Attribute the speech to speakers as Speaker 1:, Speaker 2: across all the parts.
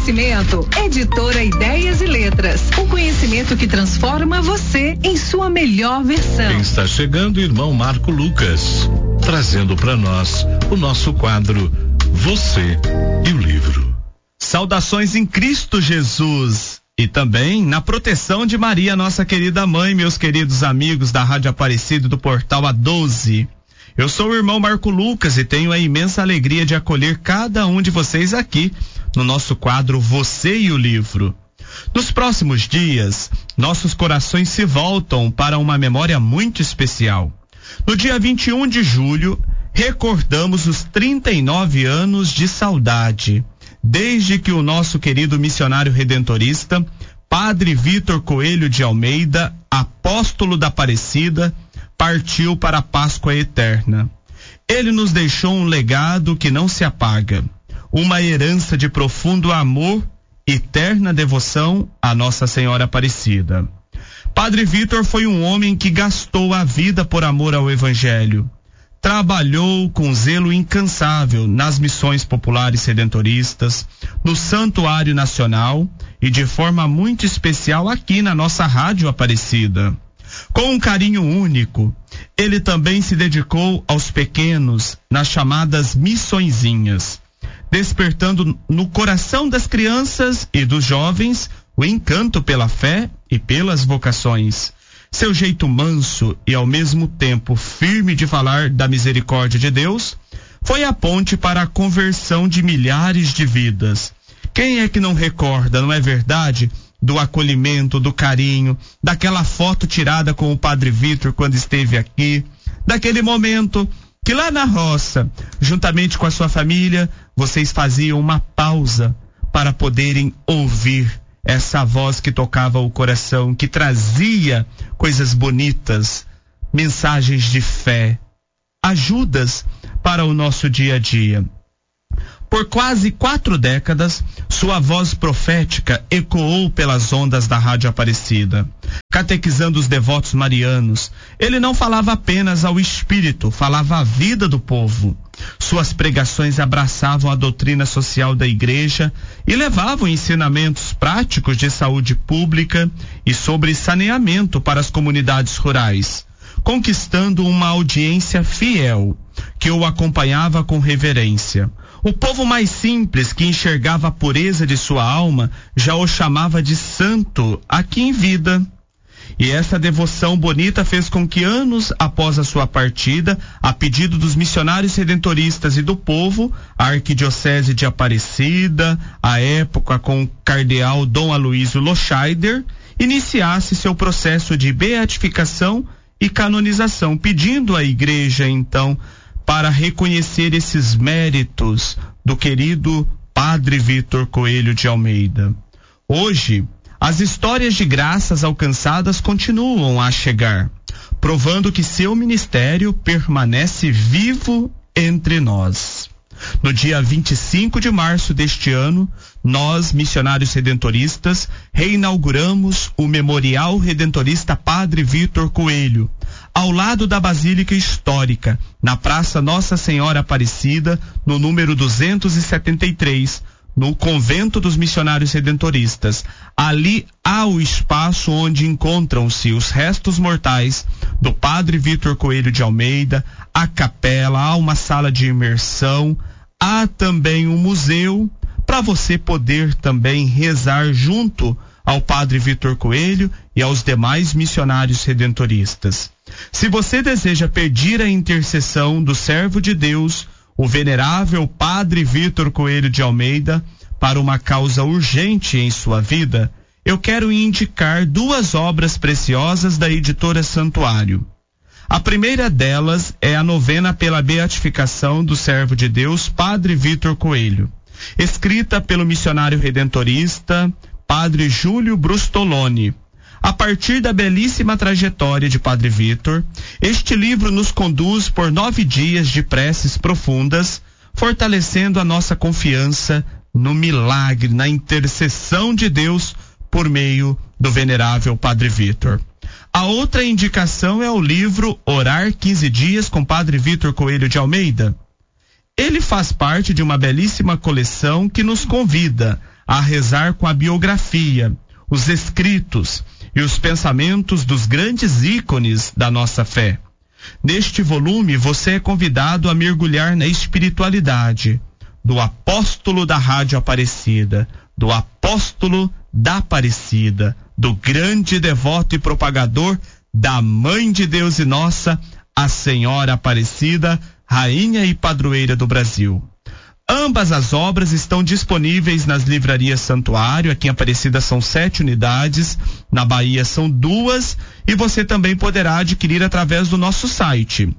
Speaker 1: Oferecimento, Editora Ideias e Letras. O conhecimento que transforma você em sua melhor versão.
Speaker 2: Está chegando o irmão Marco Lucas, trazendo para nós o nosso quadro Você e o Livro.
Speaker 3: Saudações em Cristo Jesus e também na proteção de Maria, nossa querida mãe, meus queridos amigos da Rádio Aparecida do Portal A12. Eu sou o irmão Marco Lucas e tenho a imensa alegria de acolher cada um de vocês aqui no nosso quadro Você e o Livro. Nos próximos dias, nossos corações se voltam para uma memória muito especial. No dia 21 de julho, recordamos os 39 anos de saudade, desde que o nosso querido missionário redentorista, Padre Vítor Coelho de Almeida, apóstolo da Aparecida, partiu para a Páscoa eterna. Ele nos deixou um legado que não se apaga, uma herança de profundo amor e eterna devoção à Nossa Senhora Aparecida. Padre Vítor foi um homem que gastou a vida por amor ao Evangelho. Trabalhou com zelo incansável nas missões populares redentoristas, no Santuário Nacional e de forma muito especial aqui na nossa Rádio Aparecida. Com um carinho único, ele também se dedicou aos pequenos nas chamadas missõezinhas, despertando no coração das crianças e dos jovens o encanto pela fé e pelas vocações. Seu jeito manso e ao mesmo tempo firme de falar da misericórdia de Deus foi a ponte para a conversão de milhares de vidas. Quem é que não recorda, não é verdade, do acolhimento, do carinho, daquela foto tirada com o Padre Vítor quando esteve aqui, daquele momento que lá na roça, juntamente com a sua família, vocês faziam uma pausa para poderem ouvir essa voz que tocava o coração, que trazia coisas bonitas, mensagens de fé, ajudas para o nosso dia a dia. Por quase 4 décadas, sua voz profética ecoou pelas ondas da Rádio Aparecida, catequizando os devotos marianos. Ele não falava apenas ao espírito, falava à vida do povo. Suas pregações abraçavam a doutrina social da igreja e levavam ensinamentos práticos de saúde pública e sobre saneamento para as comunidades rurais, conquistando uma audiência fiel que o acompanhava com reverência. O povo mais simples, que enxergava a pureza de sua alma, já o chamava de santo aqui em vida. E essa devoção bonita fez com que anos após a sua partida, a pedido dos missionários redentoristas e do povo, a Arquidiocese de Aparecida, à época com o cardeal Dom Aloísio Loscheider, iniciasse seu processo de beatificação e canonização, pedindo à igreja, então, para reconhecer esses méritos do querido Padre Vítor Coelho de Almeida. Hoje, as histórias de graças alcançadas continuam a chegar, provando que seu ministério permanece vivo entre nós. No dia 25 de março deste ano, nós, missionários redentoristas, reinauguramos o Memorial Redentorista Padre Vítor Coelho, ao lado da Basílica Histórica, na Praça Nossa Senhora Aparecida, no número 273, no Convento dos Missionários Redentoristas. Ali há o espaço onde encontram-se os restos mortais do Padre Vítor Coelho de Almeida, a capela, há uma sala de imersão, há também um museu para você poder também rezar junto ao Padre Vítor Coelho e aos demais missionários redentoristas. Se você deseja pedir a intercessão do servo de Deus, o venerável Padre Vítor Coelho de Almeida, para uma causa urgente em sua vida, eu quero indicar 2 obras preciosas da editora Santuário. A primeira delas é a novena pela beatificação do servo de Deus, Padre Vítor Coelho, escrita pelo missionário redentorista Padre Júlio Brustoloni. A partir da belíssima trajetória de Padre Vítor, este livro nos conduz por 9 dias de preces profundas, fortalecendo a nossa confiança no milagre, na intercessão de Deus por meio do venerável Padre Vítor. A outra indicação é o livro Orar 15 Dias com Padre Vítor Coelho de Almeida. Ele faz parte de uma belíssima coleção que nos convida a rezar com a biografia, os escritos e os pensamentos dos grandes ícones da nossa fé. Neste volume, você é convidado a mergulhar na espiritualidade do apóstolo da Rádio Aparecida, do apóstolo da Aparecida, do grande devoto e propagador da Mãe de Deus e nossa, a Senhora Aparecida, Rainha e Padroeira do Brasil. Ambas as obras estão disponíveis nas livrarias Santuário. Aqui em Aparecida são 7 unidades, na Bahia são 2, e você também poderá adquirir através do nosso site,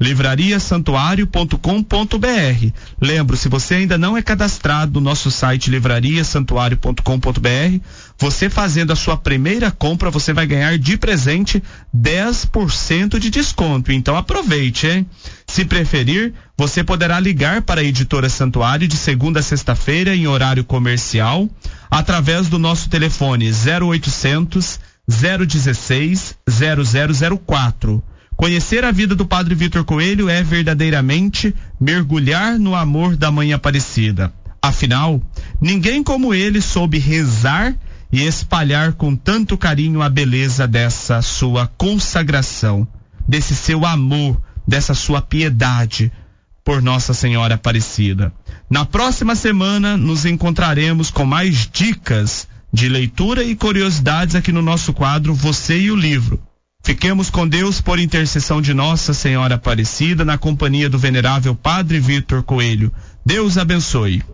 Speaker 3: livrariasantuario.com.br. Lembro, se você ainda não é cadastrado no nosso site livrariasantuario.com.br, você fazendo a sua primeira compra, você vai ganhar de presente 10% de desconto. Então aproveite, hein? Se preferir, você poderá ligar para a Editora Santuário de segunda a sexta-feira em horário comercial, através do nosso telefone 0800 016 0004. Conhecer a vida do Padre Vitor Coelho é verdadeiramente mergulhar no amor da Mãe Aparecida. Afinal, ninguém como ele soube rezar e espalhar com tanto carinho a beleza dessa sua consagração, desse seu amor, dessa sua piedade por Nossa Senhora Aparecida. Na próxima semana nos encontraremos com mais dicas de leitura e curiosidades aqui no nosso quadro Você e o Livro. Fiquemos com Deus por intercessão de Nossa Senhora Aparecida, na companhia do venerável Padre Vitor Coelho. Deus abençoe.